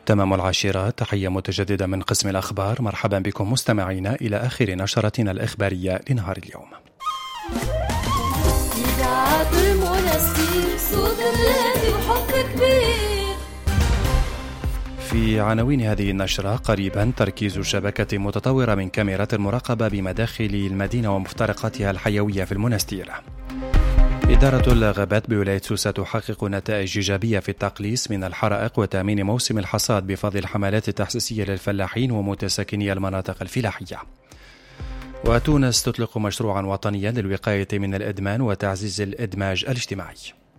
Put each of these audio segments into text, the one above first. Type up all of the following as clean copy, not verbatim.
تمام العاشرة، تحية متجددة من قسم الأخبار. مرحبا بكم مستمعينا إلى آخر نشرتنا الإخبارية لنهار اليوم. في عناوين هذه النشرة: قريبا تركيز شبكة متطورة من كاميرات المراقبة بمداخل المدينة ومفترقاتها الحيوية في المنستير. إدارة الغابات بولاية سوسة تحقق نتائج إيجابية في التقليص من الحرائق وتأمين موسم الحصاد بفضل الحملات التحسيسية للفلاحين ومتساكني المناطق الفلاحية. وتونس تطلق مشروعا وطنيا للوقاية من الإدمان وتعزيز الإدماج الاجتماعي.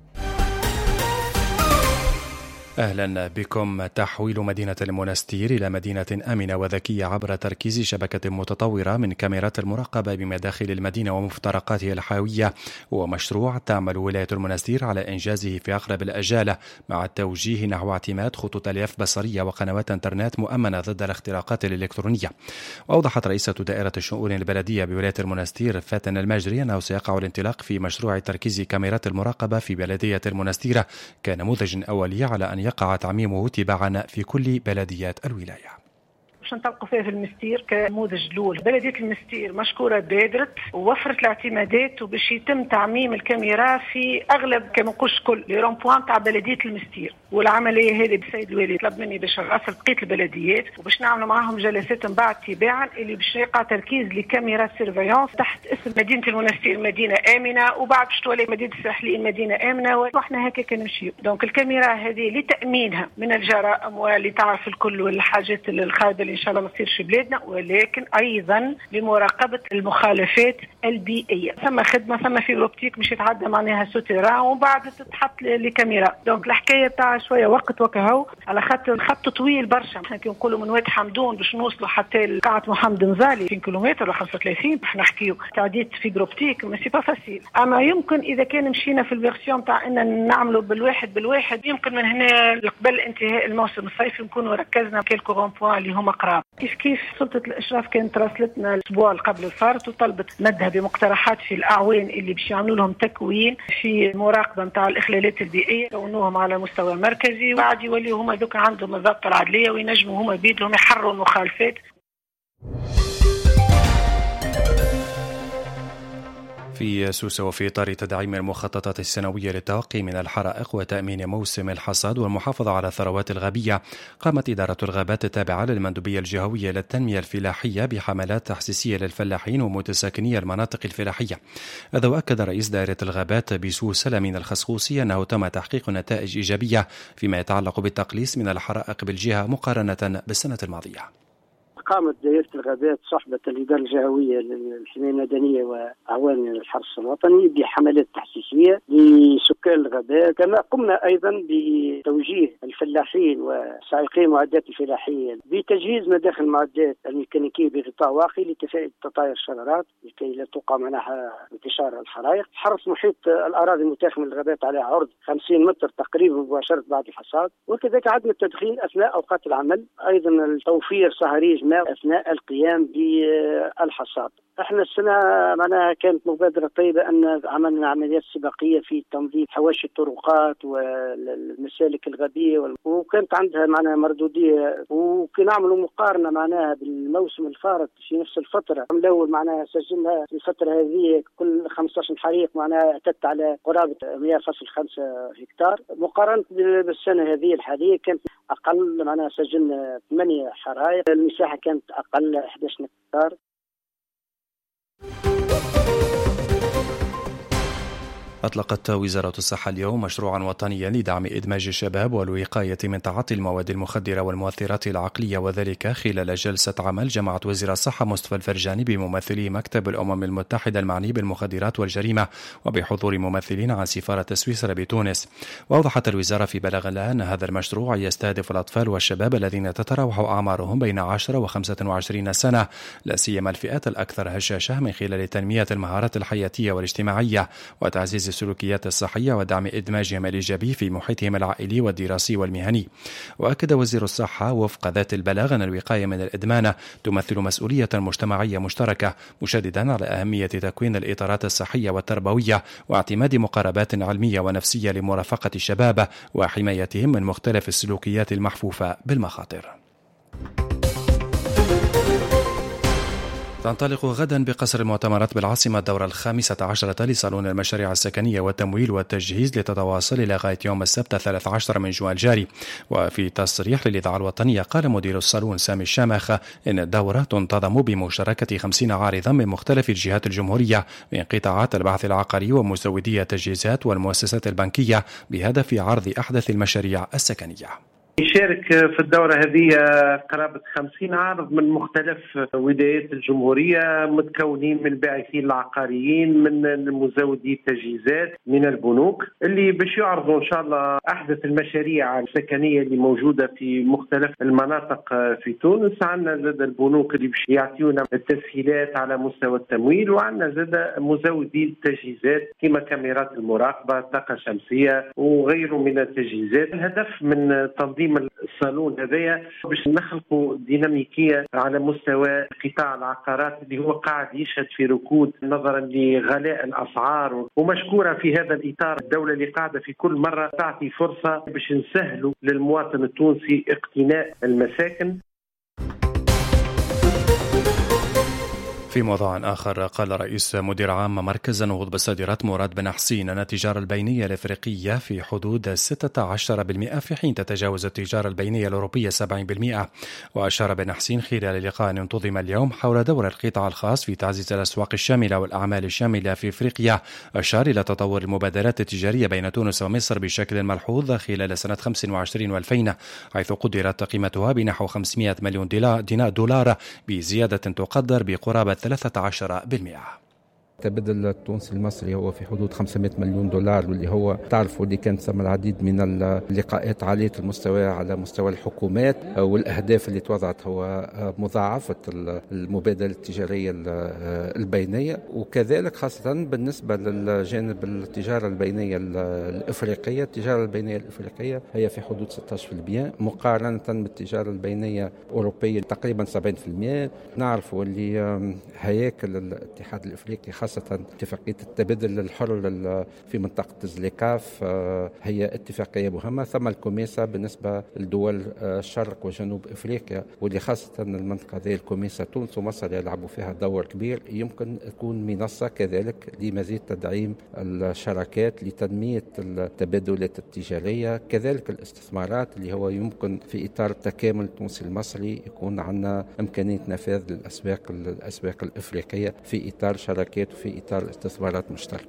أهلا بكم. تحويل مدينة المنستير إلى مدينة آمنة وذكية عبر تركيز شبكة متطورة من كاميرات المراقبة بمداخل المدينة ومفترقاتها الحيوية هو مشروع تعمل ولاية المنستير على إنجازه في أقرب الآجال، مع التوجيه نحو اعتماد خطوط ألياف بصرية وقنوات انترنت مؤمنة ضد الاختراقات الإلكترونية. وأوضحت رئيسة دائرة الشؤون البلدية بولاية المنستير فاتن المجري أنه سيقع الانطلاق في مشروع تركيز كاميرات المراقبة في بلدية المنستير كنموذج أولي، على أن يقع تعميمه تباعا في كل بلديات الولاية. باش نطلقوا فيها في المستير كنموذج الاول. بلديه المستير مشكوره بادرت ووفرت الاعتمادات وباش يتم تعميم الكاميرا في اغلب كما نقولش كل لي رون بوان تاع بلديه المستير. والعمليه هذه بالسيد الوالي طلب مني باش نراسل بقيه البلديات وباش نعملوا معاهم جلسات من بعد تباعا اللي باش يقع تركيز لكاميرا سيرفيونس تحت اسم مدينه المنستير مدينه امنه، وبعد باش تولي مدينه الساحلين مدينه امنه، واحنا هكا كنمشيو. دونك الكاميرا هذه لتامينها من الجرائم واللي تعرف الكل والحاجات الخايبه ان شاء الله ما تصيرش بلادنا، ولكن ايضا لمراقبه المخالفات البيئيه. ثم خدمه ثم في اوبتيك مش يتعدى معناها سوتيرا ومن بعد تتحط لكاميرا. دونك الحكايه تاع شويه وقت وكهو على خاطر الخط طويل برشا. احنا كي نقولوا من واد حمدون باش نوصلوا حتى لقاعه محمد نزالي 20 كيلومتر ولا 35 احنا نحكيو تعديت في اوبتيك ماشي با فاسيل. اما يمكن اذا كان مشينا في الفيرسيون تاع ان نعملوا بالواحد يمكن من هنا قبل انتهاء الموسم الصيفي نكونوا ركزنا كيلكو رون بوان اللي هما قراب. كيف سلطة الإشراف كانت راسلتنا الأسبوع قبل الفارط وطلبت مدها بمقترحات في الأعوان اللي باش يعملوا لهم تكوين في مراقبة نتاع الإخلالات البيئية، كونوهم على مستوى مركزي وبعد يوليوا هما دوك عندهم الضبط العدلية وينجموا هما بيدهم يحرروا المخالفات. في سوسة، وفي إطار تدعيم المخططات السنوية للتوقي من الحرائق وتأمين موسم الحصاد والمحافظة على الثروات الغابية، قامت إدارة الغابات التابعة للمندوبية الجهوية للتنمية الفلاحية بحملات تحسيسية للفلاحين ومتساكني المناطق الفلاحية. هذا وأكد رئيس دائرة الغابات بسوسة لمين الخصخوصي أنه تم تحقيق نتائج إيجابية فيما يتعلق بالتقليص من الحرائق بالجهة مقارنة بالسنة الماضية. قامت دائرة الغابات صحبة الإدارة الجهوية للحماية المدنية وأعوان الحرس الوطني بحملات تحسيسية لسكان الغابات، كما قمنا أيضا بتوجيه الفلاحين وسائقي المعدات الفلاحية بتجهيز مداخل المعدات الميكانيكية بغطاء واقي لتفادي تطاير الشجرات لكي لا توقع منها انتشار الحرائق. حرص محيط الأراضي المتاخمة من الغابات على عرض 50 متر تقريبا مباشرة بعد الحصاد، وكذلك عدم التدخين أثناء أوقات العمل، أيضا التوفير صهاريج أثناء القيام بالحصاد. احنا السنة معناها كانت مبادرة طيبة أن عملنا عمليات سباقية في تنظيف حواشي الطرقات والمسالك الغابية وكانت عندها معناها مردودية، وكنعملوا مقارنة معناها بالموسم الفارط في نفس الفترة. الأول معناها سجلنا في الفترة هذه كل 15 حريق معناها اعتدت على قرابة 100.5 هكتار، مقارنة بالسنة هذه الحالية كانت أقل معناها سجلنا 8 حرائق، المساحة كانت أقل 11 هكتار. أطلقت وزارة الصحة اليوم مشروعا وطنيا لدعم إدماج الشباب والوقاية من تعاطي المواد المخدرة والمؤثرات العقلية، وذلك خلال جلسة عمل جمعت وزير الصحة مصطفى الفرجاني بممثلي مكتب الأمم المتحدة المعني بالمخدرات والجريمة وبحضور ممثلين عن سفارة سويسرا بتونس. وأوضحت الوزارة في بلاغ لها أن هذا المشروع يستهدف الأطفال والشباب الذين تتراوح أعمارهم بين 10 و25 سنة، لا سيما الفئات الأكثر هشاشة، من خلال تنمية المهارات الحياتية والاجتماعية وتعزيز السلوكيات الصحية ودعم إدماجهم الإيجابي في محيطهم العائلي والدراسي والمهني. وأكد وزير الصحة وفق ذات البلاغ أن الوقاية من الإدمان تمثل مسؤولية مجتمعية مشتركة، مشددا على أهمية تكوين الإطارات الصحية والتربوية واعتماد مقاربات علمية ونفسية لمرافقة الشباب وحمايتهم من مختلف السلوكيات المحفوفة بالمخاطر. تنطلق غدا بقصر المؤتمرات بالعاصمة الدورة 15 لصالون المشاريع السكنية والتمويل والتجهيز لتتواصل إلى غاية يوم السبت 13 من جوان الجاري. وفي تصريح للإذاعة الوطنية قال مدير الصالون سامي الشامخ إن الدورة تنتظم بمشاركة 50 عارضا من مختلف الجهات الجمهورية من قطاعات البحث العقاري ومزودي التجهيزات والمؤسسات البنكية بهدف عرض أحدث المشاريع السكنية. يشارك في الدورة هذه قرابة 50 عارض من مختلف ولايات الجمهورية، متكونين من الباحثين العقاريين، من المزودي التجهيزات، من البنوك، اللي باش يعرضوا إن شاء الله أحدث المشاريع السكنية اللي موجودة في مختلف المناطق في تونس. عندنا زاد البنوك اللي باش يعطيونا التسهيلات على مستوى التمويل، وعندنا زاد مزودي التجهيزات كما كاميرات المراقبة، طاقة شمسية وغيره من التجهيزات. الهدف من تنظيم الصالون هذايا باش نخلقوا ديناميكية على مستوى قطاع العقارات اللي هو قاعد يشهد في ركود نظرا لغلاء الأسعار. ومشكورة في هذا الإطار الدولة اللي قاعدة في كل مرة تعطي فرصة باش نسهلوا للمواطن التونسي اقتناء المساكن. في موضوع آخر، قال رئيس مدير عام مركز النهوض بالصادرات مراد بن حسين أن التجارة البينية الإفريقية في حدود 16% في حين تتجاوز التجارة البينية الأوروبية 70%. وأشار بن حسين خلال لقاء انتظم اليوم حول دور القطاع الخاص في تعزيز الأسواق الشاملة والأعمال الشاملة في إفريقيا، أشار إلى تطور المبادرات التجارية بين تونس ومصر بشكل ملحوظ خلال سنة 25 و2000، حيث قدرت قيمتها بنحو 500 مليون دولار بزيادة تقدر بقرابة 13%. التبادل التونسي المصري هو في حدود 500 مليون دولار، واللي هو تعرفوا اللي كانت ثم العديد من اللقاءات عالية المستوى على مستوى الحكومات، والأهداف اللي توضعت هو مضاعفة المبادلة التجارية البينية، وكذلك خاصة بالنسبة للجانب التجارة البينية الإفريقية. التجارة البينية الإفريقية هي في حدود 16% مقارنة بالتجارة البينية الأوروبية تقريبا 70%. نعرفوا اللي هياكل الاتحاد الإفريقي خاصة اتفاقية التبادل الحر في منطقة زليكاف هي اتفاقية مهمة. ثم الكوميسا بالنسبة لدول الشرق وجنوب إفريقيا، واللي خاصة المنطقة ذي الكوميسا تونس ومصر يلعبوا فيها دور كبير، يمكن تكون منصة كذلك لمزيد تدعيم الشراكات لتنمية التبادلات التجارية، كذلك الاستثمارات اللي هو يمكن في إطار التكامل التونسي المصري يكون عندنا إمكانية نفاذ للأسواق الإفريقية في إطار شراكات وفي إطار استثمارات مشتركة.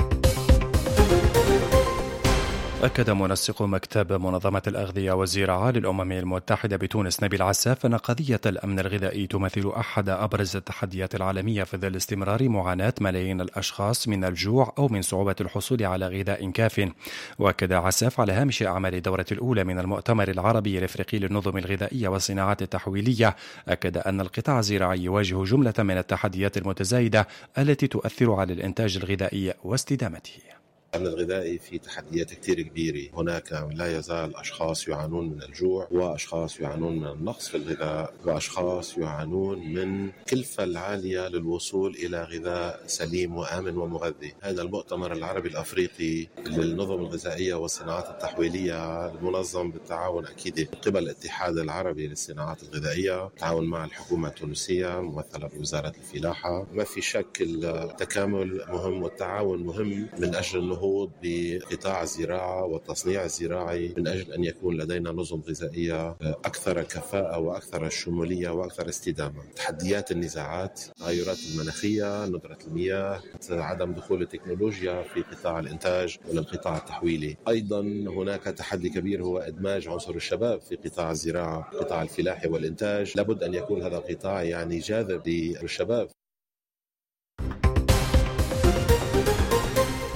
أكد منسق مكتب منظمة الأغذية والزراعة للأمم المتحدة بتونس نبيل عساف أن قضية الأمن الغذائي تمثل أحد أبرز التحديات العالمية في ظل استمرار معاناة ملايين الأشخاص من الجوع أو من صعوبة الحصول على غذاء كاف. وأكد عساف على هامش أعمال الدورة الأولى من المؤتمر العربي الإفريقي للنظم الغذائية والصناعات التحويلية، أكد أن القطاع الزراعي يواجه جملة من التحديات المتزايدة التي تؤثر على الإنتاج الغذائي واستدامته. الأمن الغذائي في تحديات كتير كبيرة. هناك لا يزال أشخاص يعانون من الجوع، وأشخاص يعانون من النقص في الغذاء، وأشخاص يعانون من كلفة العالية للوصول إلى غذاء سليم وآمن ومغذي. هذا المؤتمر العربي الأفريقي للنظم الغذائية والصناعات التحويلية المنظم بالتعاون أكيد من قبل الاتحاد العربي للصناعات الغذائية، تعاون مع الحكومة التونسية ممثلة بوزارة الفلاحة. ما في شك التكامل مهم والتعاون مهم من أجل النهوض بقطاع الزراعة والتصنيع الزراعي، من أجل أن يكون لدينا نظم غذائية أكثر كفاءة وأكثر شمولية وأكثر استدامة. تحديات النزاعات، التغيرات المناخية، ندرة المياه، عدم دخول التكنولوجيا في قطاع الإنتاج والقطاع التحويلي. أيضا هناك تحدي كبير هو إدماج عنصر الشباب في قطاع الزراعة، قطاع الفلاحة والإنتاج. لابد أن يكون هذا القطاع جاذب للشباب.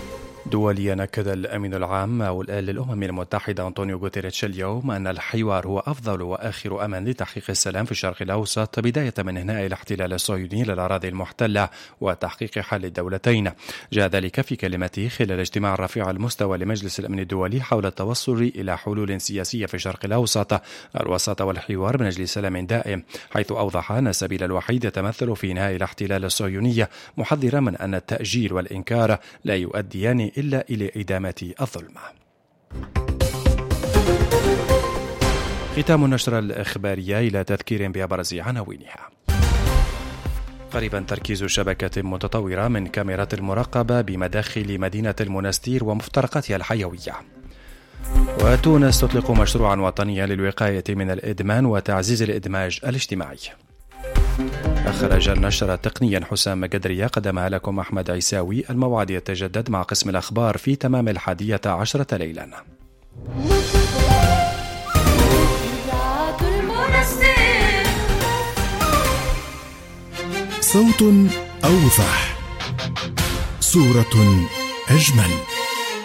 دوليا أكد الأمين العام للأمم المتحدة أنطونيو غوتيريتش اليوم أن الحوار هو أفضل وآخر أمل لتحقيق السلام في الشرق الأوسط، بداية من إنهاء الاحتلال الصهيوني للأراضي المحتلة وتحقيق حل الدولتين. جاء ذلك في كلمته خلال اجتماع رفيع المستوى لمجلس الأمن الدولي حول التوصل إلى حلول سياسية في الشرق الأوسط، الوساطة والحوار من أجل سلام دائم، حيث أوضح أن السبيل الوحيد يتمثل في إنهاء الاحتلال الصهيوني، محذرا من أن التأجيل والإنكار لا يؤديان إلا إلى إدامة الظلم. ختام النشرة الإخبارية إلى تذكير بأبرز عناوينها. قريبا تركيز شبكة متطورة من كاميرات المراقبة بمداخل مدينة المنستير ومفترقاتها الحيوية. وتونس تطلق مشروعا وطنيا للوقاية من الإدمان وتعزيز الإدماج الاجتماعي. أخرج النشرة تقنيا حسام قدرية، قدمها لكم أحمد عيساوي. الموعد يتجدد مع قسم الأخبار في تمام 11 ليلا. صوت أوضح، صورة أجمل.